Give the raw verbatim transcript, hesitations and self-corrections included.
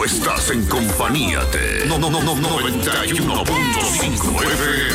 Estás en compañía de no, no, no, no, noventa y uno punto cinco F M.